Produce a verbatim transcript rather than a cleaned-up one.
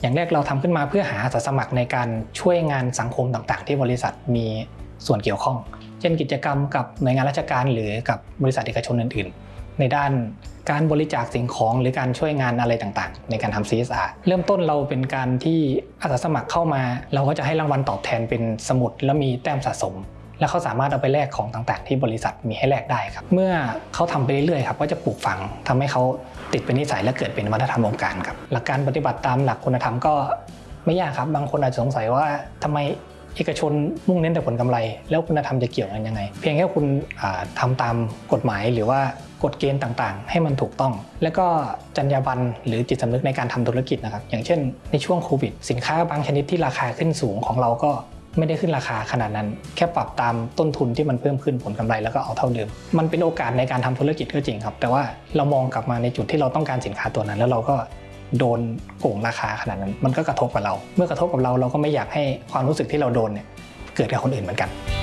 อย่างแรกเราทำขึ้นมาเพื่อหาอาสาสมัครในการช่วยงานสังคมต่างๆที่บริษัทมีส่วนเกี่ยวข้องเช่นกิจกรรมกับหน่วยงานราชการหรือกับบริษัทเอกชนอื่นๆในด้านการบริจาคสิ่งของหรือการช่วยงานอะไรต่างๆในการทำ ซี เอส อาร์ เริ่มต้นเราเป็นการที่อาสาสมัครเข้ามาเราก็จะให้รางวัลตอบแทนเป็นสมุดแล้วมีแต้มสะสมแล้วเขาสามารถเอาไปแลกของต่างๆที่บริษัทมีให้แลกได้ครับเมื่อเขาทำไปเรื่อยๆครับก็จะปลูกฝังทำให้เขาติดเป็นนิสัยและเกิดเป็นวัฒนธรรมองค์การครับหลักการปฏิบัติตามหลักคุณธรรมก็ไม่ยากครับบางคนอาจจะสงสัยว่าทำไมเอกชนมุ่งเน้นแต่ผลกำไรแล้วคุณธรรมจะเกี่ยวกันยังไงเพียงแค่คุณทำตามกฎหมายหรือว่ากฎเกณฑ์ต่างๆให้มันถูกต้องแล้วก็จรรยาบรรณหรือจิตสำนึกในการทำธุรกิจนะครับอย่างเช่นในช่วงโควิดสินค้าบางชนิดที่ราคาขึ้นสูงของเราก็ไม่ได้ขึ้นราคาขนาดนั้นแค่ปรับตามต้นทุนที่มันเพิ่มขึ้นผลกำไรแล้วก็เอาเท่าเดิมมันเป็นโอกาสในการทำธุรกิจก็จริงครับแต่ว่าเรามองกลับมาในจุดที่เราต้องการสินค้าตัวนั้นแล้วเราก็โดนโกงราคาขนาดนั้นมันก็กระทบกับเราเมื่อกระทบกับเราเราก็ไม่อยากให้ความรู้สึกที่เราโดนเนี่ยเกิดกับคนอื่นเหมือนกัน